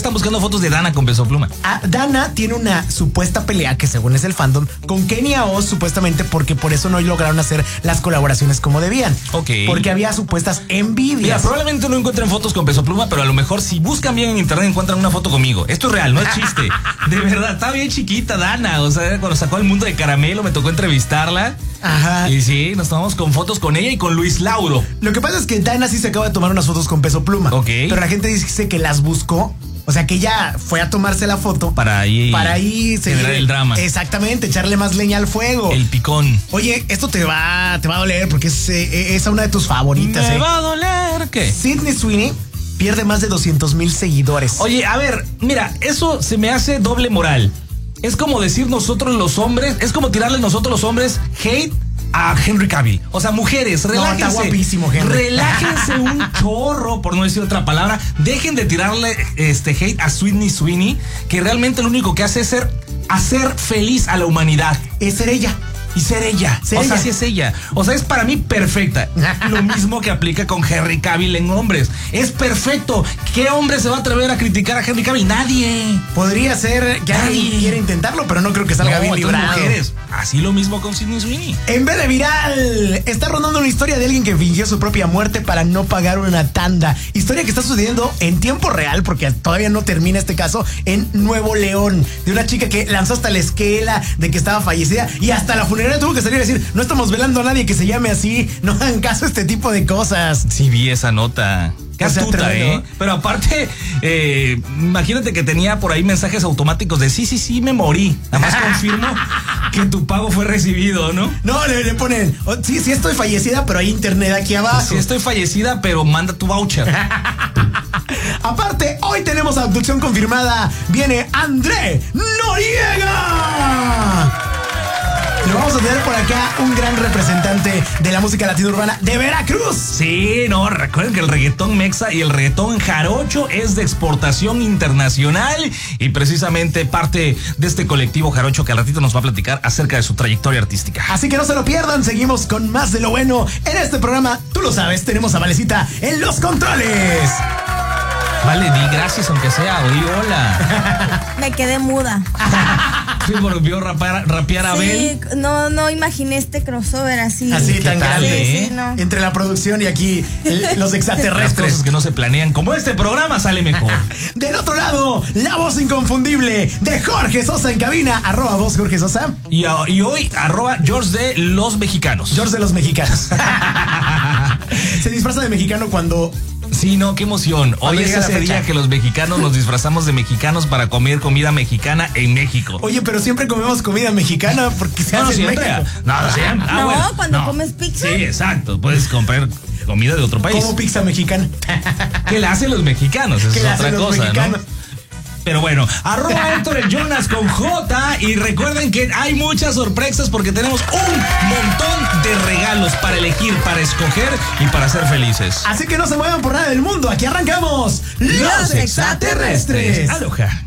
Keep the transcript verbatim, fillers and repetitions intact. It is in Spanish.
están buscando fotos de Dana con Peso Pluma. Ah, Dana tiene una supuesta pelea que según es el fandom con Kenia Oz, supuestamente porque por eso no lograron hacer las colaboraciones como debían. Ok. Porque había supuestas envidias. Mira, probablemente no encuentren fotos con Peso Pluma, pero a lo mejor si buscan bien en internet encuentran una foto conmigo. Esto es real, no es chiste. De verdad, está bien chiquita Dana. O sea, cuando sacó El Mundo de Caramelo me tocó entrevistarla. Ajá. Y sí, nos tomamos con fotos con ella y con Luis Lauro. Lo que pasa es que Dana sí se acaba de tomar unas fotos con Peso Pluma. Ok. Pero la gente dice que las buscó. O sea, que ella fue a tomarse la foto. Para ahí. Para ahí generar el drama. Exactamente, echarle más leña al fuego. El picón. Oye, esto te va, te va a doler porque es, eh, es una de tus favoritas. Me eh. va a doler. ¿Qué? Sydney Sweeney pierde más de doscientos mil seguidores. Oye, a ver, mira, eso se me hace doble moral. Es como decir nosotros los hombres, es como tirarle nosotros los hombres hate a Henry Cavill. O sea, mujeres, relájense. No, está guapísimo, Henry. Relájense un chorro, por no decir otra palabra. Dejen de tirarle este hate a Sydney Sweeney, que realmente lo único que hace es ser, hacer feliz a la humanidad. Es ser ella. Y ser ella. Ser o sea, ella. sí es ella. O sea, es para mí perfecta. Lo mismo que aplica con Henry Cavill en hombres. Es perfecto. ¿Qué hombre se va a atrever a criticar a Henry Cavill? Nadie. Podría ser que alguien Nadie. quiera intentarlo, pero no creo que salga No, bien entonces, librado. mujeres. Así lo mismo con Sydney Sweeney. En vez de viral, está rondando una historia de alguien que fingió su propia muerte para no pagar una tanda. Historia que está sucediendo en tiempo real, porque todavía no termina este caso, en Nuevo León. De una chica que lanzó hasta la esquela de que estaba fallecida y hasta la funeraria tuvo que salir a decir, no estamos velando a nadie que se llame así, no hagan caso a este tipo de cosas. Sí, vi esa nota. Qué O sea, astuta, tremendo. ¿eh? Pero aparte, eh, imagínate que tenía por ahí mensajes automáticos de sí, sí, sí, me morí. Nada más confirmo que tu pago fue recibido, ¿no? No, le, le ponen, oh, sí, sí estoy fallecida, pero hay internet aquí abajo. Sí, estoy fallecida, pero manda tu voucher. Aparte, hoy tenemos abducción confirmada. Viene André Noriega. Lo vamos a tener por acá un gran representante de la música latino urbana de Veracruz. Sí, no, recuerden que el reggaetón mexa y el reggaetón jarocho es de exportación internacional y precisamente parte de este colectivo jarocho que al ratito nos va a platicar acerca de su trayectoria artística. Así que no se lo pierdan, seguimos con más de lo bueno en este programa. Tú lo sabes, tenemos a Valecita en los controles. Vale, di gracias aunque sea, o di hola. Me quedé muda. Sí, volvió a rapear, rapear a Abel. Sí, no, no imaginé este crossover así. Así ¿Qué tan tal, grande, eh? Sí, no. entre la producción y aquí el- los Las extraterrestres. cosas que no se planean, como este programa, sale mejor. Del otro lado, la voz inconfundible de Jorge Sosa en cabina, arroba voz Jorge Sosa, Y, a- y hoy, arroba George de los mexicanos. George de los mexicanos. Se disfraza de mexicano cuando... Sí, no, qué emoción. Cuando Hoy es llega la ese fecha. día que los mexicanos nos disfrazamos de mexicanos para comer comida mexicana en México. Oye, pero siempre comemos comida mexicana porque se No, no hace en siempre. México. No, no siempre. Ah, No, bueno, cuando comes pizza. Sí, exacto. Puedes comprar comida de otro país. Como pizza mexicana. ¿Qué le hacen los mexicanos? Esa ¿Qué es le otra hacen los cosa, mexicanos? ¿no? Pero bueno, arroba Héctor el Jonas con J y recuerden que hay muchas sorpresas porque tenemos un montón de regalos para elegir, para escoger y para ser felices. Así que no se muevan por nada del mundo. Aquí arrancamos. Los extraterrestres. Aloha.